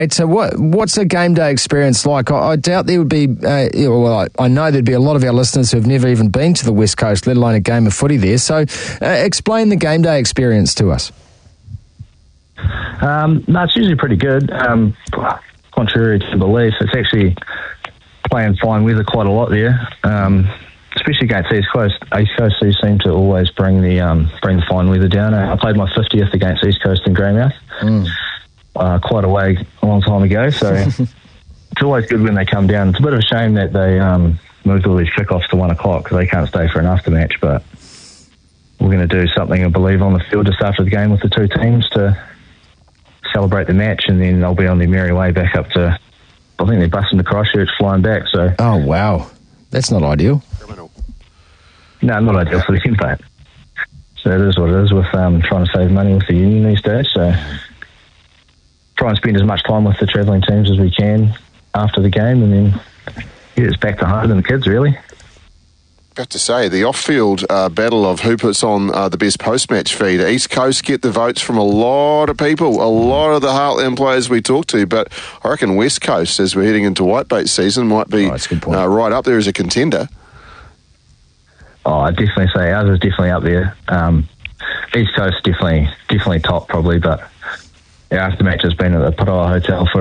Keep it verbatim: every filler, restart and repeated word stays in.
It's a, what, what's a game day experience like? I, I doubt there would be, uh, you know, well, I, I know there'd be a lot of our listeners who have never even been to the West Coast, let alone a game of footy there. So uh, explain the game day experience to us. Um, no, it's usually pretty good. Um, contrary to belief, it's actually playing fine weather quite a lot there, um, especially against East Coast. East Coast do seem to always bring the um, bring the fine weather down. I played my fiftieth against East Coast in Greymouth. Mm. Uh, quite a way, a long time ago, so it's always good when they come down. It's a bit of a shame that they um, moved all these kickoffs to one o'clock because they can't stay for an aftermatch, but we're going to do something, I believe, on the field just after the game with the two teams to celebrate the match, and then they'll be on their merry way back up to, I think they're busting to Christchurch, flying back. So, oh, wow. That's not ideal. No, not ideal for them, but so it is what it is with um, trying to save money with the union these days, so try and spend as much time with the travelling teams as we can after the game, and then get us back to home and the kids, really. I have to say, the off-field uh, battle of who puts on uh, the best post-match feed. East Coast get the votes from a lot of people, a lot of the Heartland players we talk to, but I reckon West Coast, as we're heading into whitebait season, might be oh, that's a good point. Uh, right up there as a contender. Oh, I'd definitely say ours is definitely up there. Um, East Coast definitely, definitely top probably, but our aftermatch has been at the Paroa Hotel for